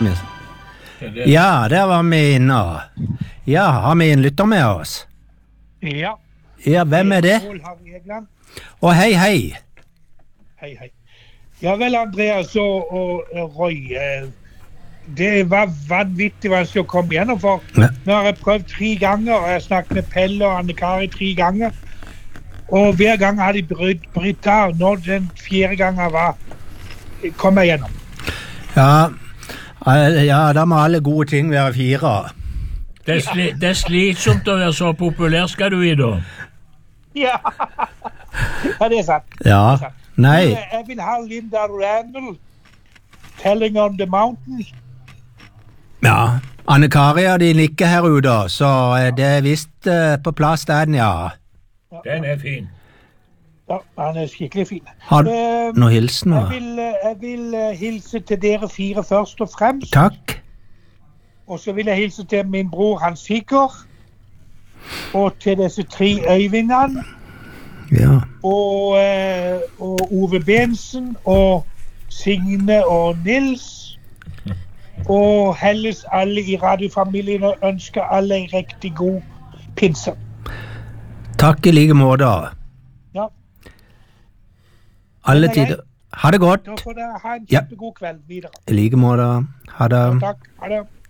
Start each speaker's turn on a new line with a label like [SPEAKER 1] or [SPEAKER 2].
[SPEAKER 1] Ja, der var vi inne. Ja, har vi en lytter med oss?
[SPEAKER 2] Ja.
[SPEAKER 1] Ja, hvem er det?
[SPEAKER 2] Pål Harry Egeland.
[SPEAKER 1] Å, hei, hei.
[SPEAKER 2] Hei, hei. Ja vel, Andreas og Roy. Det var vanvittig vanskelig å komme gjennom, for
[SPEAKER 1] Ja.
[SPEAKER 2] nå har jeg prøvd 3 ganger, og jeg har snakket med Pelle og Anne-Kari 3 ganger. Og hver gang har de brytt av. Når den 4. gangen kom jeg gjennom.
[SPEAKER 1] Ja, da må alle gode ting være 4.
[SPEAKER 3] Det er slitsomt å være så populær, skal du i da.
[SPEAKER 2] Ja, ja det er sant.
[SPEAKER 1] Ja, nei.
[SPEAKER 2] Jeg vil ha Linda Randall, 'Telling on the Mountain'.
[SPEAKER 1] Ja, Anne-Kari og de nikker her ute, så det er visst på plass den, ja.
[SPEAKER 3] Den er fin.
[SPEAKER 2] Ja, han er skikkelig fin.
[SPEAKER 1] Har du noe hilsen?
[SPEAKER 2] Jeg vil hilse til dere 4 først og fremst.
[SPEAKER 1] Takk.
[SPEAKER 2] Og så vil jeg hilse til min bror Hans Sigurd. Og til disse 3 øyvindene.
[SPEAKER 1] Ja.
[SPEAKER 2] Og Ove Bensen og Signe og Nils. Og helles alle i radiofamilien og ønsker alle en riktig god pinse.
[SPEAKER 1] Takk i like måte.
[SPEAKER 2] Ja.
[SPEAKER 1] Alle tider. Ha det godt.
[SPEAKER 2] Da får dere ha en
[SPEAKER 1] Ja.
[SPEAKER 2] kjempegod kveld videre.
[SPEAKER 1] I like måte. Ha det.
[SPEAKER 2] Takk. Ha det.